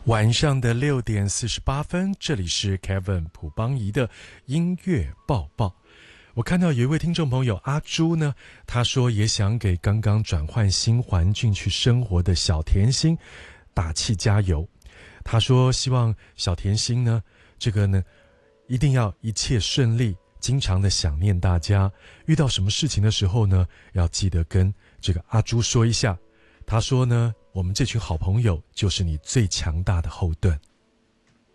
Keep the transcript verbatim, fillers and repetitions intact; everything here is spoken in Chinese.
晚上的六点四十八分，这里是 Kevin 朴邦仪的音乐报报。我看到有一位听众朋友阿朱呢，他说也想给刚刚转换新环境去生活的小甜心打气加油。他说希望小甜心呢，这个呢一定要一切顺利，经常的想念大家，遇到什么事情的时候呢，要记得跟这个阿朱说一下。他说呢，我们这群好朋友就是你最强大的后盾。